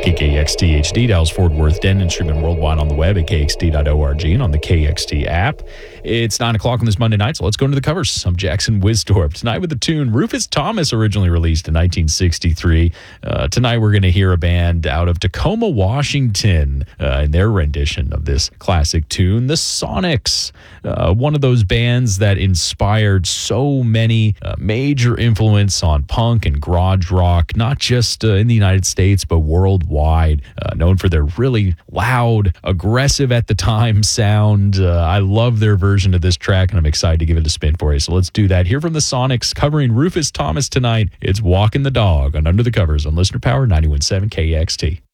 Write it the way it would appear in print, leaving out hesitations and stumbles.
KKXT HD, Dallas, Fort Worth, Denton, streaming worldwide on the web at kxt.org and on the KXT app. It's 9 o'clock on this Monday night, so let's go into the covers. I'm Jackson Wisdorp. Tonight with the tune Rufus Thomas, originally released in 1963. Tonight we're going to hear a band out of Tacoma, Washington, in their rendition of this classic tune, the Sonics. One of those bands that inspired so many major influence on punk and garage rock, not just in the United States, but worldwide, known for their really loud, aggressive at the time sound. I love their version of this track, and I'm excited to give it a spin for you. So let's do that. Here from the Sonics, covering Rufus Thomas tonight, it's Walking the Dog on Under the Covers on Listener Power 91.7 KXT.